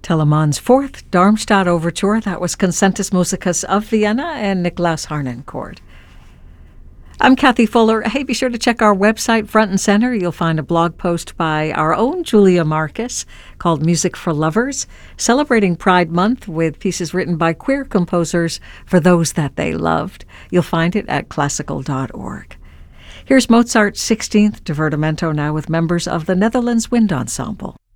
Telemann's Fourth Darmstadt Overture. That was Concentus Musicus of Vienna and Niklas Harnoncourt. I'm Kathy Fuller. Hey, be sure to check our website, Front and Center. You'll find a blog post by our own Julia Marcus called Music for Lovers, celebrating Pride Month with pieces written by queer composers for those that they loved. You'll find it at classical.org. Here's Mozart's 16th Divertimento now with members of the Netherlands Wind Ensemble.